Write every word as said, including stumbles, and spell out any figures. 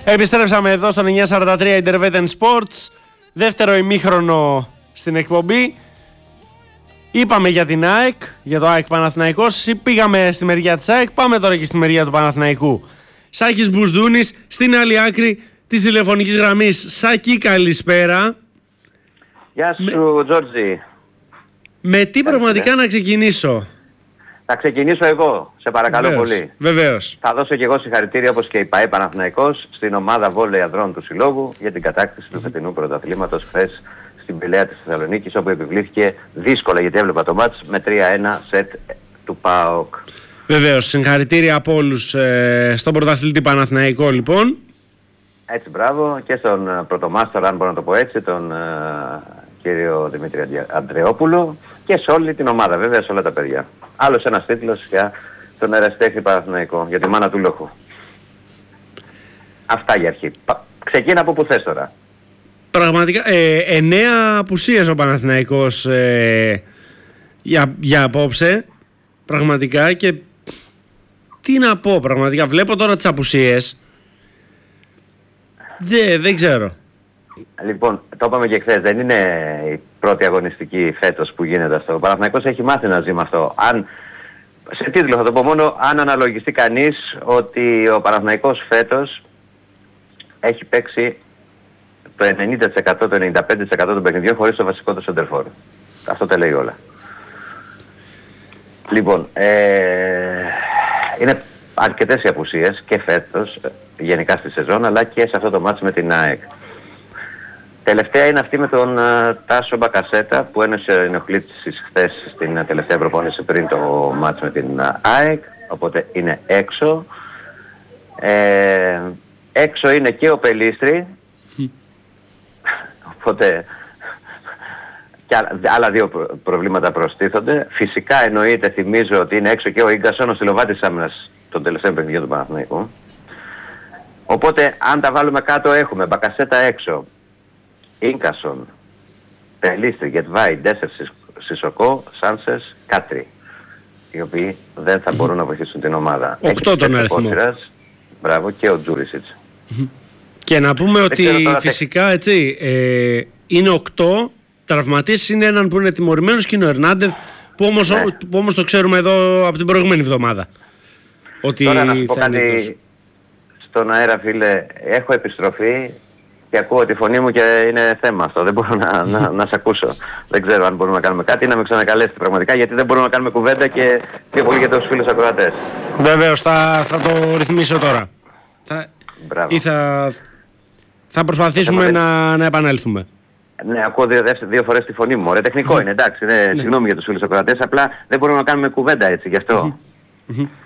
Επιστρέψαμε εδώ στον εννιακόσια σαράντα τρία Interveten Sports, δεύτερο ημίχρονο στην εκπομπή. Είπαμε για την ΑΕΚ, για το ΑΕΚ Παναθηναϊκός, πήγαμε στη μεριά της ΑΕΚ, πάμε τώρα και στη μεριά του Παναθηναϊκού. Σάκης Μπουσδούνης, στην άλλη άκρη της τηλεφωνικής γραμμής. Σάκη, καλησπέρα. Γεια σου, Τζόρτζι. Με τι πραγματικά να ξεκινήσω? Θα ξεκινήσω εγώ, σε παρακαλώ Βεβαίως, πολύ. Βεβαίως. Θα δώσω και εγώ συγχαρητήρια, όπως και η ΠΑΕ Παναθηναϊκός, στην ομάδα βόλεϊ ανδρών του Συλλόγου για την κατάκτηση του φετινού πρωταθλήματος χθες στην Πηλαία της Θεσσαλονίκης, όπου επιβλήθηκε δύσκολα, γιατί έβλεπα το μάτς, με τρία ένα σετ του ΠΑΟΚ. Βεβαίως, συγχαρητήρια από όλους ε, στον πρωταθλητή Παναθηναϊκό λοιπόν. Έτσι, μπράβο, και στον πρωτομάστορα, αν μπορώ να το πω έτσι, τον ε, κύριο Δημήτρη Αντρεόπουλο, και σε όλη την ομάδα, βέβαια, σε όλα τα παιδιά. Άλλος ένας τίτλος για τον ερασιτέχνη Παναθηναϊκό, για τη μάνα του Λόχου. Αυτά για αρχή. Ξεκίνα από που θες τώρα. Πραγματικά, ε, εννέα απουσίες ο Παναθηναϊκός ε, για, για απόψε, πραγματικά, και τι να πω, πραγματικά, βλέπω τώρα τις απουσίες, Δε, δεν ξέρω. Λοιπόν, το είπαμε και χθες, δεν είναι η πρώτη αγωνιστική φέτος που γίνεται αυτό. Ο Παναθηναϊκός έχει μάθει να ζει με αυτό. Αν, σε τίτλο θα το πω μόνο, αν αναλογιστεί κανείς ότι ο Παναθηναϊκός φέτος έχει παίξει το ενενήντα τοις εκατό, το ενενήντα πέντε τοις εκατό των παιχνιδιών χωρίς το βασικό του σεντερφόρ. Αυτό τα λέει όλα. Λοιπόν, ε, είναι αρκετές οι απουσίες και φέτος, γενικά στη σεζόν, αλλά και σε αυτό το μάτς με την ΑΕΚ. Τελευταία είναι αυτή με τον uh, Τάσο Μπακασέτα, που ένωσε ενοχλήσεις χθες στην uh, τελευταία προπόνηση πριν το μάτς με την uh, ΑΕΚ, οπότε είναι έξω. Ε, έξω είναι και ο Πελίστρη, οπότε και άλλα δύο προ- προβλήματα προστίθονται. Φυσικά εννοείται, θυμίζω ότι είναι έξω και ο Ίγκασον, ο στυλοβάτης άμυνας των τελευταίων παιχνιδιών του Παναθηναϊκού. Οπότε αν τα βάλουμε κάτω έχουμε Μπακασέτα έξω, Ίνκασον, Πελίστρη, Γετβάη, Ντέσσερ, Σισοκό, Σάνσες, Κάτρι, οι οποίοι δεν θα μπορούν να βοηθήσουν την ομάδα. Οκτώ τον αριθμό. Μπράβο, και ο Τζούρισιτς. Και να πούμε ότι τώρα, φυσικά έτσι, ε, είναι οκτώ, τραυματίες είναι έναν που είναι τιμωρημένος και είναι ο Ερνάντεθ, που όμως, ναι. που όμως το ξέρουμε εδώ από την προηγούμενη εβδομάδα. Ότι Τώρα να σου πω θα είναι εκτός. κάτι στον αέρα, φίλε, έχω επιστροφή και ακούω τη φωνή μου και είναι θέμα αυτό. Δεν μπορώ να, να, να σε ακούσω. Δεν ξέρω αν μπορούμε να κάνουμε κάτι ή να με ξανακαλέσετε πραγματικά, γιατί δεν μπορούμε να κάνουμε κουβέντα και πιο πολύ για τους φίλους ακροατές. Βεβαίως, θα, θα το ρυθμίσω τώρα. Θα, ή θα, θα προσπαθήσουμε να, να επανέλθουμε. Ναι, ακούω δύο, δύο φορές τη φωνή μου. Ωραία, τεχνικό είναι, εντάξει. Ναι, ναι. Συγγνώμη για τους φίλους ακροατές, απλά δεν μπορούμε να κάνουμε κουβέντα έτσι γι' αυτό.